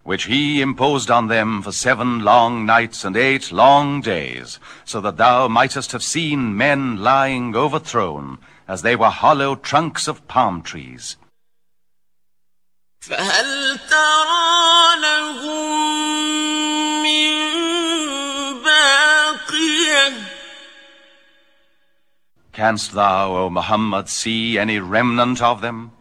which he imposed on them for 7 long nights and 8 long days, so that thou mightest have seen men lying overthrown, as they were hollow trunks of palm trees. فهل ترى لهم من باقية? Canst thou, O Muhammad, see any remnant of them?